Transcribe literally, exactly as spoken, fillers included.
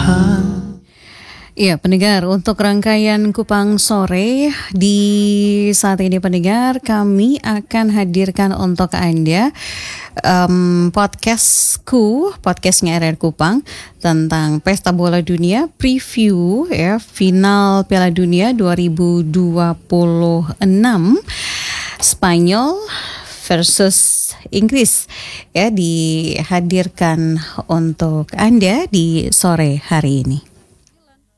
Iya, pendengar, untuk rangkaian Kupang Sore di saat ini pendengar, kami akan hadirkan untuk Anda um, podcastku, podcastnya R R Kupang tentang Pesta Bola Dunia, preview ya final Piala Dunia dua ribu dua puluh enam Spanyol versus Inggris ya, dihadirkan untuk Anda di sore hari ini.